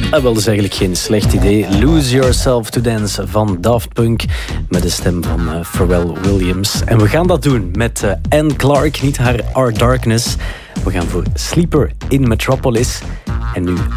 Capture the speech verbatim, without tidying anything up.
Dat wel dus eigenlijk geen slecht idee. Lose Yourself to Dance van Daft Punk met de stem van uh, Pharrell Williams. En we gaan dat doen met uh, Anne Clark, niet haar Our Darkness. We gaan voor Sleeper in Metropolis. En nu